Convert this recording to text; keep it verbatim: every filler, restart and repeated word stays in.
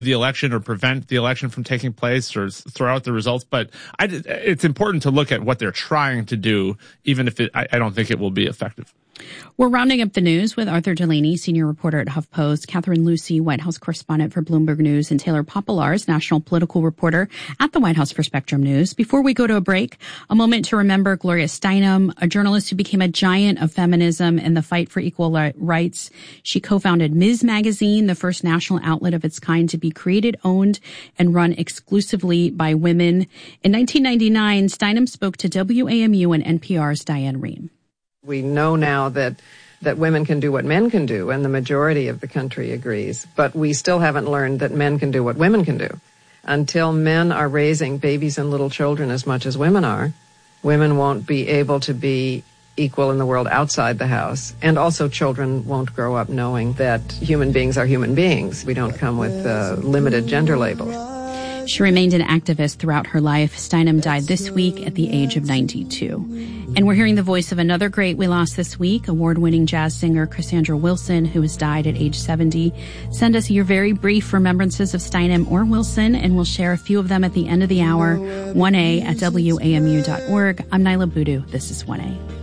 the election or prevent the election from taking place or throw out the results. But I, it's important to look at what they're trying to do, even if it, I, I don't think it will be effective. We're rounding up the news with Arthur Delaney, senior reporter at HuffPost, Catherine Lucy, White House correspondent for Bloomberg News, and Taylor Popolars, national political reporter at the White House for Spectrum News. Before we go to a break, a moment to remember Gloria Steinem, a journalist who became a giant of feminism and the fight for equal rights. She co-founded Miz Magazine, the first national outlet of its kind to be created, owned, and run exclusively by women. In nineteen ninety-nine, Steinem spoke to W A M U and N P R's Diane Rehm. We know now that that women can do what men can do, and the majority of the country agrees. But we still haven't learned that men can do what women can do. Until men are raising babies and little children as much as women are, women won't be able to be equal in the world outside the house. And also children won't grow up knowing that human beings are human beings. We don't come with uh, limited gender labels. She remained an activist throughout her life. Steinem died this week at the age of ninety-two. And we're hearing the voice of another great we lost this week, award-winning jazz singer Cassandra Wilson, who has died at age seventy. Send us your very brief remembrances of Steinem or Wilson, and we'll share a few of them at the end of the hour. one A at W A M U dot org. I'm Nyla Boodoo. This is one A.